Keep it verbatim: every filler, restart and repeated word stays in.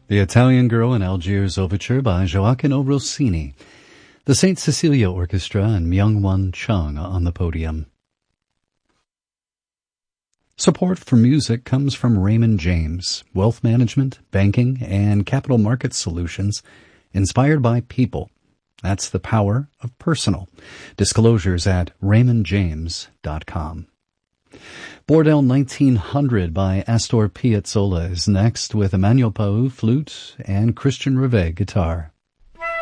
The Italian Girl in Algiers Overture by Gioacchino Rossini. The Saint Cecilia Orchestra and Myung-Won Chung on the podium. Support for music comes from Raymond James, wealth management, banking, and capital market solutions inspired by people. That's the power of personal. Disclosures at raymond james dot com. Bordel nineteen hundred by Astor Piazzolla is next with Emmanuel Pau flute and Christian Revet guitar.